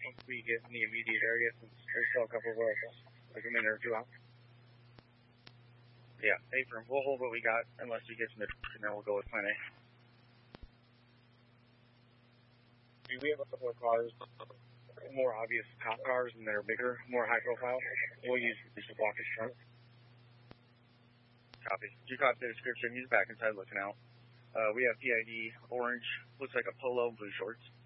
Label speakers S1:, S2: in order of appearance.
S1: once we get in the immediate area, since there's still a couple of like a minute or two out. Yeah, apron. We'll hold what we got unless we get some interest, and then we'll go with plan A. We have a couple of cars, more obvious cop cars, and that are bigger, more high profile. We'll use the blockage front. Copy. You caught the description. He's back inside looking out. We have PID orange, looks like a polo, blue shorts.